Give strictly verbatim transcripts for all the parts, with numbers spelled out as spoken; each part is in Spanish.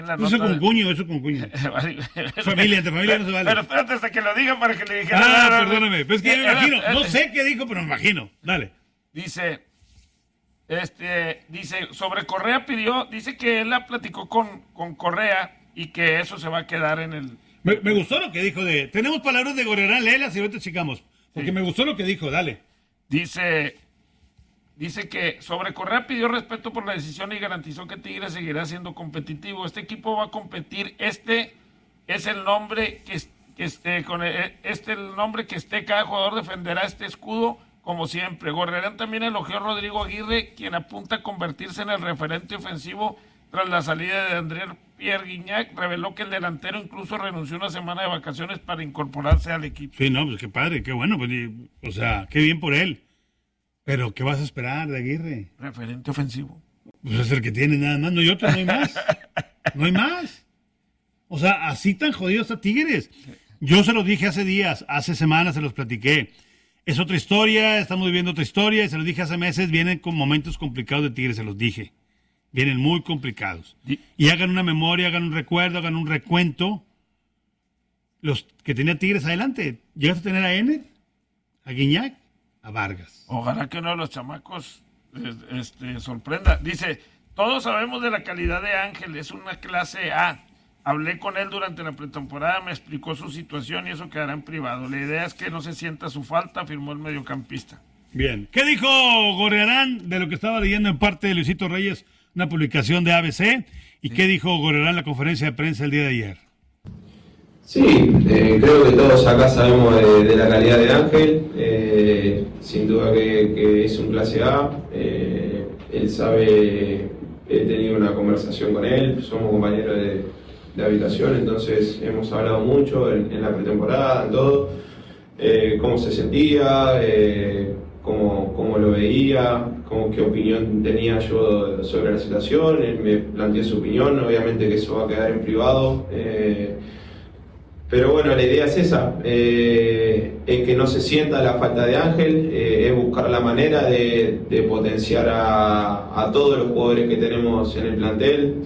Eso con cuño, eso con cuño. Familia, entre familia no se vale. Pero espérate hasta que lo diga para que le dijera. Ah, no, no, perdóname. Pues es que yo me imagino, no sé qué dijo, pero me imagino. Dale. Dice, este, dice, sobre Correa pidió, dice que él la platicó con, con Correa y que eso se va a quedar en el... Me, me gustó lo que dijo de... Tenemos palabras de Gorriarán, léelas y ahorita checamos. Porque sí. Me gustó lo que dijo, dale. Dice... Dice que sobre Correa pidió respeto por la decisión y garantizó que Tigres seguirá siendo competitivo. Este equipo va a competir. Este es el nombre que, que esté con el, este el nombre que esté. Cada jugador defenderá este escudo como siempre. Gorriarán también elogió a Rodrigo Aguirre, quien apunta a convertirse en el referente ofensivo tras la salida de André Pierre Guignac. Reveló que el delantero incluso renunció una semana de vacaciones para incorporarse al equipo. Sí, no, pues qué padre, qué bueno. Pues, o sea, qué bien por él. Pero, ¿qué vas a esperar de Aguirre? Referente ofensivo. Pues es el que tiene nada más, no hay otro, no hay más. No hay más. O sea, así tan jodidos está Tigres. Yo se los dije hace días, hace semanas se los platiqué. Es otra historia, estamos viviendo otra historia, y se los dije hace meses, vienen con momentos complicados de Tigres, se los dije. Vienen muy complicados. Y hagan una memoria, hagan un recuerdo, hagan un recuento. Los que tenía Tigres adelante. ¿Llegaste a tener a Ener? ¿A Guignac? A Vargas. Ojalá que uno de los chamacos este, sorprenda. Dice, todos sabemos de la calidad de Ángel, es una clase A. Hablé con él durante la pretemporada, me explicó su situación y eso quedará en privado. La idea es que no se sienta su falta, afirmó el mediocampista. Bien. ¿Qué dijo Gorriarán de lo que estaba leyendo en parte de Luisito Reyes, una publicación de A B C? ¿Y sí. qué dijo Gorriarán en la conferencia de prensa el día de ayer? Sí, eh, creo que todos acá sabemos de, de la calidad de Ángel, eh, sin duda que, que es un clase A, eh, él sabe, he tenido una conversación con él, somos compañeros de, de habitación, entonces hemos hablado mucho en, en la pretemporada, en todo, eh, cómo se sentía, eh, cómo, cómo lo veía, cómo, qué opinión tenía yo sobre la situación, él me planteó su opinión, obviamente que eso va a quedar en privado. Eh, Pero bueno, la idea es esa, eh, es que no se sienta la falta de Ángel, eh, es buscar la manera de, de potenciar a, a todos los jugadores que tenemos en el plantel.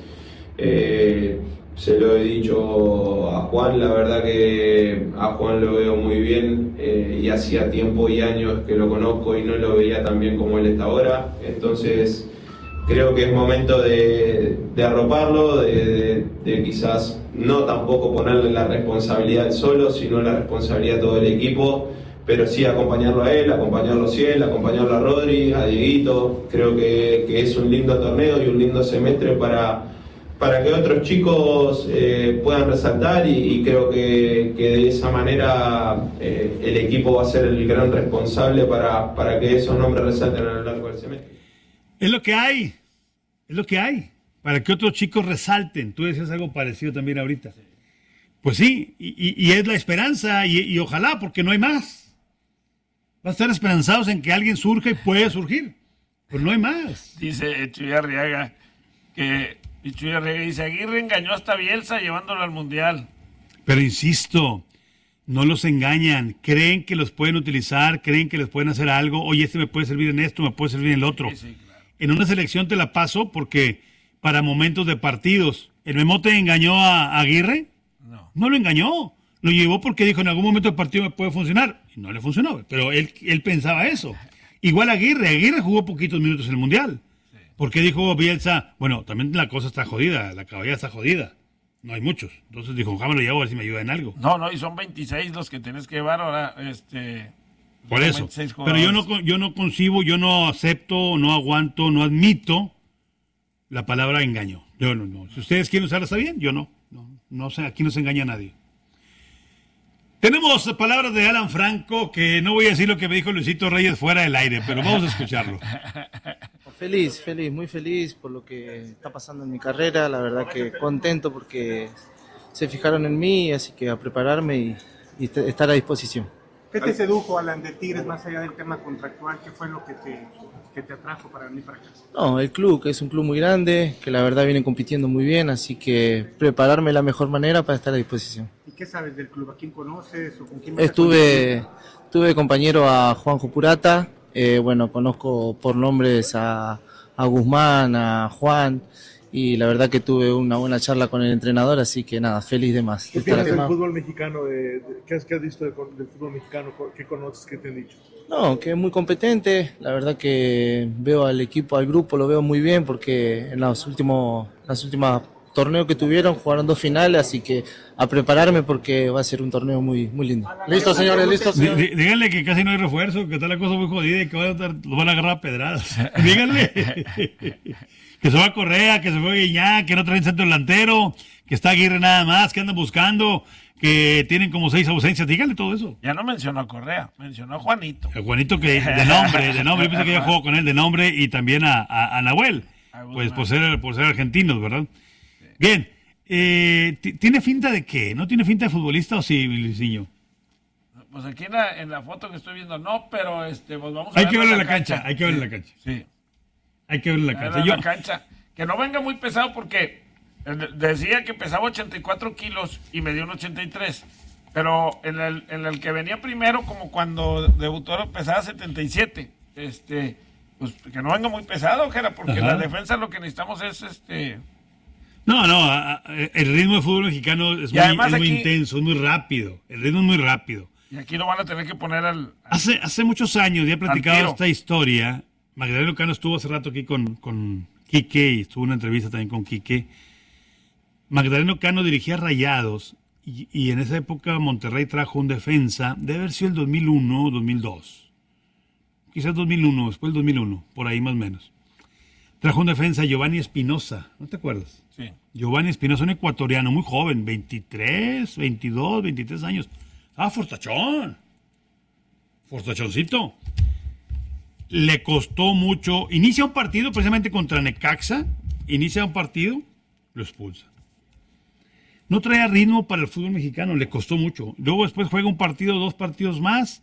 Eh, se lo he dicho a Juan, la verdad que a Juan lo veo muy bien eh, y hacía tiempo y años que lo conozco y no lo veía tan bien como él está ahora. Entonces creo que es momento de, de arroparlo, de, de, de quizás no tampoco ponerle la responsabilidad solo, sino la responsabilidad de todo el equipo, pero sí acompañarlo a él, acompañarlo a Ciel, acompañarlo a Rodri, a Dieguito. Creo que, que es un lindo torneo y un lindo semestre para, para que otros chicos eh, puedan resaltar y, y creo que, que de esa manera eh, el equipo va a ser el gran responsable para, para que esos nombres resalten a lo largo del semestre. Es lo que hay, es lo que hay, para que otros chicos resalten. Tú decías algo parecido también ahorita. Sí. Pues sí, y, y, y es la esperanza, y, y ojalá, porque no hay más. Va a estar esperanzados en que alguien surja y puede surgir, pues no hay más. Dice Chuy Arriaga, que Chuy Arriaga dice, Aguirre engañó hasta Bielsa llevándolo al Mundial. Pero insisto, no los engañan, creen que los pueden utilizar, creen que les pueden hacer algo, oye, este me puede servir en esto, me puede servir en el otro. Sí, sí, claro. En una selección te la paso porque para momentos de partidos, ¿el Memote engañó a Aguirre? No. No lo engañó, lo llevó porque dijo en algún momento del partido me puede funcionar, y no le funcionó, pero él, él pensaba eso. Igual Aguirre, Aguirre jugó poquitos minutos en el Mundial, sí. Porque dijo Bielsa, bueno, también la cosa está jodida, la caballa está jodida. No hay muchos. Entonces dijo, ojalá me lo llevo a ver si me ayuda en algo. No, no, y son veintiséis los que tienes que llevar ahora. este Por eso. Pero yo no, yo no concibo, yo no acepto, no aguanto, no admito la palabra engaño. Yo no, no. Si ustedes quieren usarla, está bien. Yo no. No, no sé, aquí no se engaña a nadie. Tenemos palabras de Alan Franco, que no voy a decir lo que me dijo Luisito Reyes fuera del aire, pero vamos a escucharlo. Feliz, feliz, muy feliz por lo que está pasando en mi carrera, la verdad que contento porque se fijaron en mí, así que a prepararme y, y t- estar a disposición. ¿Qué te sedujo, Alan, de Tigres, más allá del tema contractual? ¿Qué fue lo que te, que te atrajo para venir para acá? No, el club, que es un club muy grande, que la verdad viene compitiendo muy bien, así que prepararme de la mejor manera para estar a disposición. ¿Y qué sabes del club? ¿A quién conoces o con quién? Estuve, tuve compañero a Juanjo Purata, eh, bueno, conozco por nombres a, a Guzmán, a Juan, y la verdad que tuve una buena charla con el entrenador, así que nada, feliz de más. ¿Qué piensas del fútbol mexicano? De, de, ¿qué, has, ¿Qué has visto de, del fútbol mexicano? ¿Qué conoces? ¿Qué te han dicho? No, que es muy competente, la verdad que veo al equipo, al grupo, lo veo muy bien porque en los últimos, las últimas torneos que tuvieron jugaron dos finales, así que a prepararme porque va a ser un torneo muy, muy lindo. Listo, señores, listo, señores. Dí, díganle que casi no hay refuerzo, que está la cosa muy jodida y que van a estar, los van a agarrar a pedradas. Díganle que se va Correa, que se fue Guiñac, que no traen centro delantero, que está Aguirre nada más, que andan buscando, que tienen como seis ausencias. Díganle todo eso. Ya no mencionó a Correa, mencionó a Juanito. El Juanito que de nombre, de nombre, yo pensé que ya jugó con él de nombre y también a, a, a Nahuel, pues por ser, por ser argentinos, ¿verdad? Bien, eh, ¿tiene finta de qué? ¿No tiene finta de futbolista o sí, Luisinho? Pues aquí en la, en la foto que estoy viendo, no, pero este, pues vamos a Hay ver que verlo en la la cancha, cancha. hay que verlo en la cancha. Sí. Hay que verlo en la Verlo cancha. en Yo, la cancha. Que no venga muy pesado porque eh, decía que pesaba ochenta y cuatro kilos y me dio un ochenta y tres. Pero en el, en el que venía primero, como cuando debutó, pesaba setenta y siete. Este, pues que no venga muy pesado, Jera, porque Ajá. la defensa lo que necesitamos es este. No, no, a- a- el ritmo de fútbol mexicano es, Y muy, además es muy aquí- intenso, es muy rápido. El ritmo es muy rápido. Y aquí lo van a tener que poner al. al- Hace, hace muchos años ya he platicado tiro. esta historia. Magdaleno Cano estuvo hace rato aquí con, con Quique y estuvo en una entrevista también con Quique. Magdaleno Cano dirigía Rayados y, y en esa época Monterrey trajo un defensa, debe haber sido el dos mil uno o dos mil dos. Quizás dos mil uno, después del dos mil uno, por ahí más o menos. Trajo un defensa, Giovanni Espinosa, ¿no te acuerdas? Sí. Giovanni Espinosa, un ecuatoriano muy joven, veintitrés, veintidós, veintitrés años. Ah, fortachón. Fortachoncito. Le costó mucho. Inicia un partido precisamente contra Necaxa. Inicia un partido, lo expulsa. No traía ritmo para el fútbol mexicano, le costó mucho. Luego después juega un partido, dos partidos más.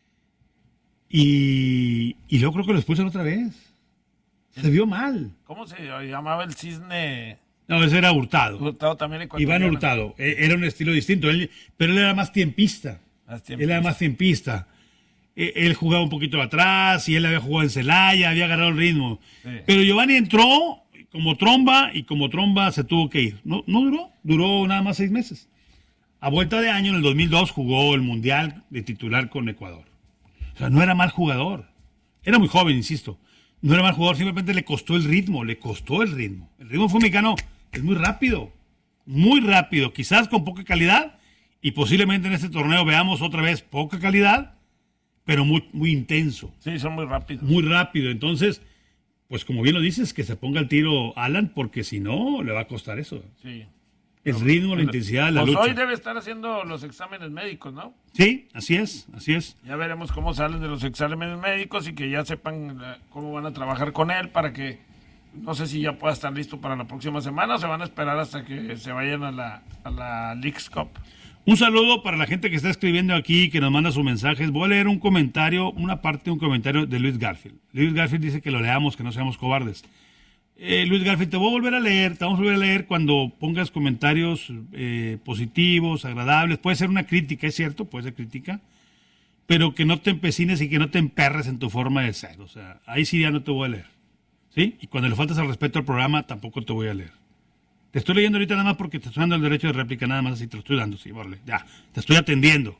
Y, y luego creo que lo expulsan otra vez. Se vio mal. ¿Cómo se llamaba el cisne? No, ese era Hurtado. Hurtado también ecuatoriano. Iván Hurtado. E- Era un estilo distinto. Él- pero él era más tiempista. Más Él era más tiempista. E- Él jugaba un poquito atrás y él había jugado en Celaya, había agarrado el ritmo. Sí. Pero Giovanni entró como tromba y como tromba se tuvo que ir. No, no duró, duró nada más seis meses. A vuelta de año, en el dos mil dos, jugó el Mundial de titular con Ecuador. O sea, no era mal jugador. Era muy joven, insisto. No era mal jugador, simplemente le costó el ritmo, le costó el ritmo. El ritmo fútbol mexicano es muy rápido, muy rápido, quizás con poca calidad, y posiblemente en este torneo veamos otra vez poca calidad, pero muy, muy intenso, Sí, son muy rápidos. muy rápido. Entonces, pues como bien lo dices, que se ponga el tiro Alan, porque si no, le va a costar eso. Sí. El ritmo, la intensidad, la Pues hoy lucha. debe estar haciendo los exámenes médicos, ¿no? Sí, así es, así es. Ya veremos cómo salen de los exámenes médicos y que ya sepan eh, cómo van a trabajar con él para que, no sé si ya pueda estar listo para la próxima semana o se van a esperar hasta que se vayan a la, a la Leagues Cup. Un saludo para la gente que está escribiendo aquí, que nos manda sus mensajes. Voy a leer un comentario, una parte de un comentario de Luis Garfield. Luis Garfield dice que lo leamos, que no seamos cobardes. Eh, Luis Garfield, te voy a volver a leer, te vamos a volver a leer cuando pongas comentarios eh, positivos, agradables. Puede ser una crítica, es cierto, puede ser crítica, pero que no te empecines y que no te emperres en tu forma de ser. O sea, ahí sí ya no te voy a leer. ¿Sí? Y cuando le faltas al respeto al programa, tampoco te voy a leer. Te estoy leyendo ahorita nada más porque te estoy dando el derecho de réplica, nada más así te lo estoy dando, sí, órale, ya, te estoy atendiendo.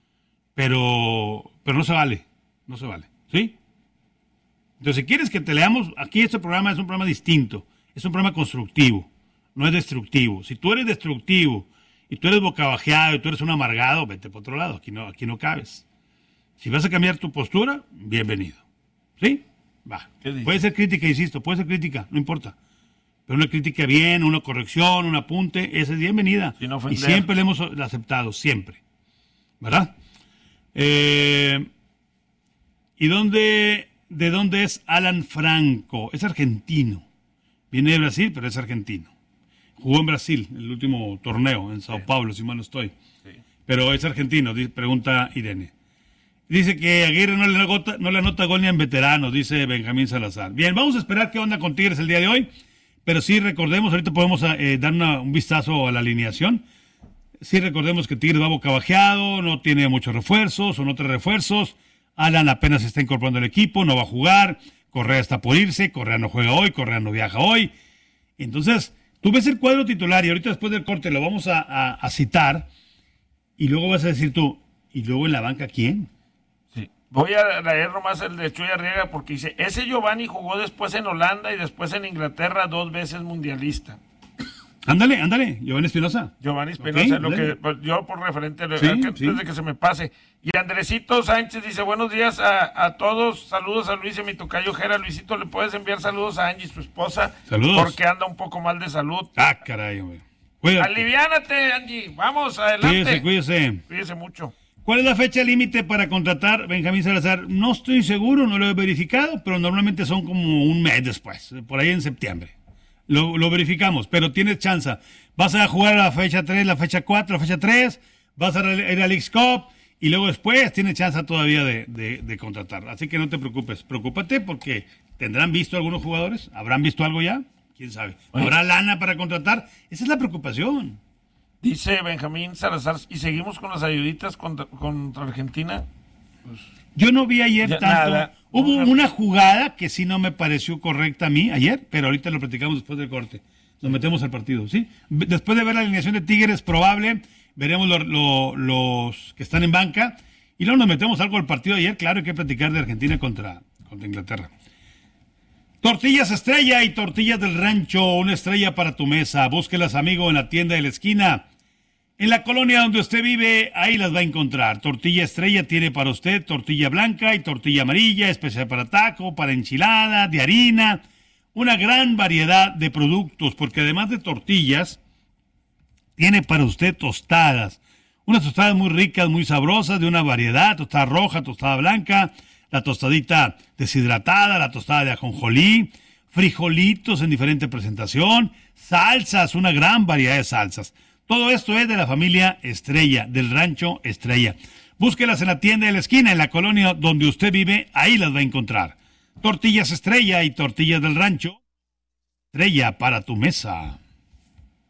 Pero, pero no se vale, no se vale, ¿sí? Entonces, si quieres que te leamos, aquí este programa es un programa distinto, es un programa constructivo, no es destructivo. Si tú eres destructivo y tú eres bocabajeado y tú eres un amargado, vete para otro lado, aquí no, aquí no cabes. Si vas a cambiar tu postura, bienvenido, ¿sí? Va. ¿Qué dices? Puede ser crítica, insisto, puede ser crítica, no importa. Pero una crítica bien, una corrección, un apunte, esa es bienvenida. Sin Y ofender. siempre le hemos aceptado, siempre. ¿Verdad? Eh, ¿Y dónde, de dónde es Alan Franco? Es argentino. Viene de Brasil, pero es argentino. Jugó en Brasil, el último torneo, en Sao Sí. Paulo, si mal no estoy. Sí. Pero es argentino, di- pregunta Irene. Dice que Aguirre no le, anota, no le anota gol ni en veteranos, dice Benjamín Salazar. Bien, vamos a esperar qué onda con Tigres el día de hoy. Pero sí recordemos, ahorita podemos eh, dar una- un vistazo a la alineación. Sí recordemos que Tigres va bocabajeado, no tiene muchos refuerzos o no trae refuerzos. Alan apenas se está incorporando al equipo, no va a jugar. Correa está por irse, Correa no juega hoy, Correa no viaja hoy. Entonces, tú ves el cuadro titular y ahorita después del corte lo vamos a, a, a citar y luego vas a decir tú, ¿y luego en la banca quién? Sí. Voy a leer nomás el de Chuy Arriaga porque dice, ese Giovanni jugó después en Holanda y después en Inglaterra dos veces mundialista. Ándale, ándale, Giovanni Espinosa. Giovanni Espinosa, Ok, lo ándale. que pues, yo por referente, Sí, antes sí. de que se me pase. Y Andresito Sánchez dice, buenos días a, a todos, saludos a Luis y mi tocayo Jera. Luisito, ¿le puedes enviar saludos a Angie, su esposa? Saludos. Porque anda un poco mal de salud. Ah, caray, hombre. Cuídate. Aliviánate, Angie, vamos, adelante. Cuídese, cuídese. Cuídese mucho. ¿Cuál es la fecha límite para contratar Benjamín Salazar? No estoy seguro, no lo he verificado, pero normalmente son como un mes después, por ahí en septiembre. Lo, lo verificamos, pero tienes chance. Vas a jugar a la fecha tres, la fecha cuatro, la fecha tres, vas a ir al X-Cup y luego después tienes chance todavía de, de, de contratar. Así que no te preocupes, preocúpate porque tendrán visto algunos jugadores, habrán visto algo ya, quién sabe. ¿Habrá lana para contratar? Esa es la preocupación. Dice Benjamín Salazar, ¿y seguimos con las ayuditas contra, contra Argentina? Pues, Yo no vi ayer ya, tanto. nada. Hubo Una- una jugada que sí no me pareció correcta a mí ayer, pero ahorita lo platicamos después del corte. Nos metemos al partido, ¿sí? V- Después de ver la alineación de Tigres, probable, veremos lo- lo- los que están en banca y luego nos metemos algo al partido de ayer. Claro, hay que platicar de Argentina contra, contra Inglaterra. Tortillas Estrella y Tortillas del Rancho, una estrella para tu mesa. Búsquelas, amigo, en la tienda de la esquina. En la colonia donde usted vive, ahí las va a encontrar. Tortilla Estrella tiene para usted tortilla blanca y tortilla amarilla, especial para taco, para enchilada, de harina. Una gran variedad de productos, porque además de tortillas, tiene para usted tostadas. Unas tostadas muy ricas, muy sabrosas, de una variedad, tostada roja, tostada blanca, la tostadita deshidratada, la tostada de ajonjolí, frijolitos en diferente presentación, salsas, una gran variedad de salsas. Todo esto es de la familia Estrella, del rancho Estrella. Búsquelas en la tienda de la esquina, en la colonia donde usted vive, ahí las va a encontrar. Tortillas Estrella y Tortillas del Rancho. Estrella para tu mesa.